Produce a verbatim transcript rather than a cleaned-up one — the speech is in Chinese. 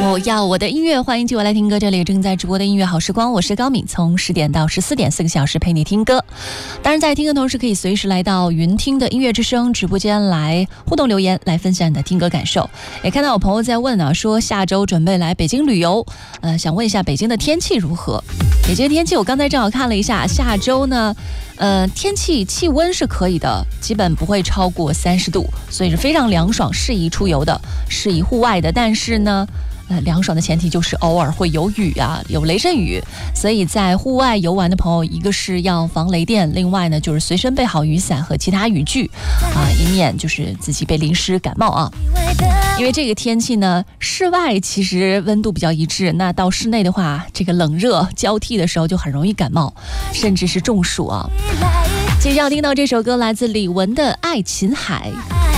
哦呀，我的音乐，欢迎继续来听歌，这里正在直播的音乐好时光，我是高敏，从十点到十四点，四个小时陪你听歌。当然在听歌同时可以随时来到云听的音乐之声直播间来互动留言，来分享你的听歌感受。也看到有朋友在问啊，说下周准备来北京旅游，呃，想问一下北京的天气如何？北京的天气我刚才正好看了一下，下周呢呃，天气气温是可以的，基本不会超过三十度，所以是非常凉爽，适宜出游的，适宜户外的。但是呢呃，凉爽的前提就是偶尔会有雨啊，有雷阵雨，所以在户外游玩的朋友，一个是要防雷电，另外呢就是随身备好雨伞和其他雨具啊，以免就是自己被淋湿感冒啊。因为这个天气呢，室外其实温度比较一致，那到室内的话，这个冷热交替的时候就很容易感冒，甚至是中暑啊。接着要听到这首歌来自李玟的《爱琴海》。